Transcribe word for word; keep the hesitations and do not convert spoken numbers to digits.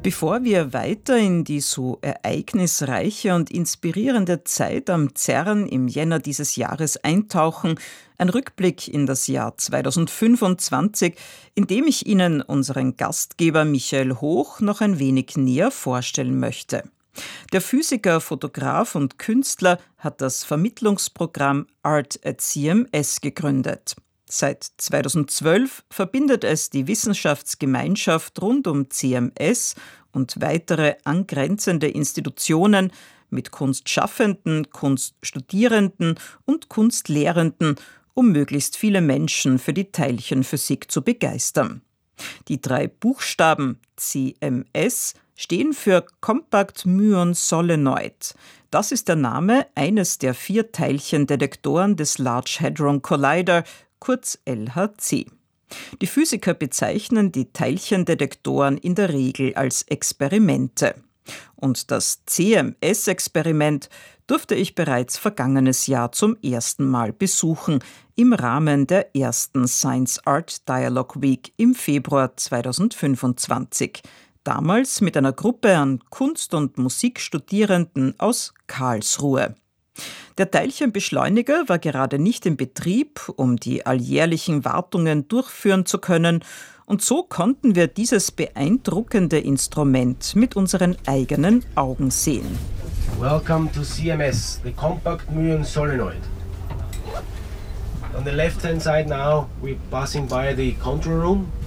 Bevor wir weiter in die so ereignisreiche und inspirierende Zeit am CERN im Jänner dieses Jahres eintauchen, ein Rückblick in das Jahr zweitausendfünfundzwanzig, in dem ich Ihnen unseren Gastgeber Michael Hoch noch ein wenig näher vorstellen möchte. Der Physiker, Fotograf und Künstler hat das Vermittlungsprogramm Art at C M S gegründet. Seit zweitausendzwölf verbindet es die Wissenschaftsgemeinschaft rund um C M S und weitere angrenzende Institutionen mit Kunstschaffenden, Kunststudierenden und Kunstlehrenden, um möglichst viele Menschen für die Teilchenphysik zu begeistern. Die drei Buchstaben C M S stehen für Compact Muon Solenoid. Das ist der Name eines der vier Teilchendetektoren des Large Hadron Collider, kurz L H C. Die Physiker bezeichnen die Teilchendetektoren in der Regel als Experimente. Und das C M S-Experiment durfte ich bereits vergangenes Jahr zum ersten Mal besuchen, im Rahmen der ersten Science Art Dialogue Week im Februar zweitausendfünfundzwanzig. Damals mit einer Gruppe an Kunst- und Musikstudierenden aus Karlsruhe. Der Teilchenbeschleuniger war gerade nicht in Betrieb, um die alljährlichen Wartungen durchführen zu können, und so konnten wir dieses beeindruckende Instrument mit unseren eigenen Augen sehen. Welcome to C M S, the Compact Muon Solenoid. On the left-hand side now, we're passing by the control room.